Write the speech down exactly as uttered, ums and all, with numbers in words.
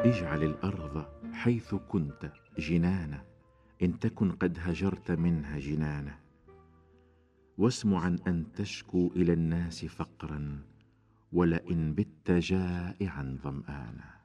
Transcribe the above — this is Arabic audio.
اجعل الأرض حيث كنت جنانة، إن تكن قد هجرت منها جنانة. واسم عن أن تشكو إلى الناس فقرا، ولئن بت جائعا ظمآنا.